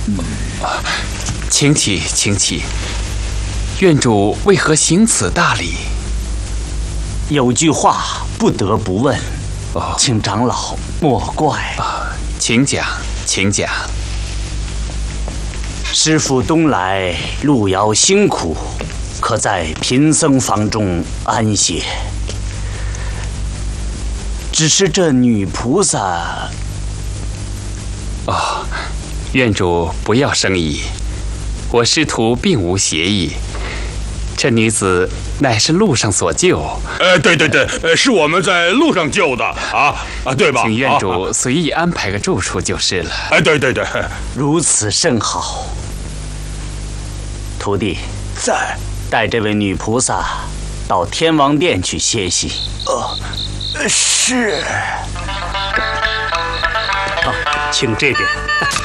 请起，请起。院主为何行此大礼？ 有句话不得不问，请长老莫怪。 请讲，请讲。 师父东来路遥辛苦，可在贫僧房中安歇。只是这女菩萨…… 院主不要生疑，我师徒并无邪意。这女子乃是路上所救。 对，是我们在路上救的对吧？ 请院主随意安排个住处就是了。 对， 如此甚好。徒弟， 在带这位女菩萨到天王殿去歇息。 是。 请这边。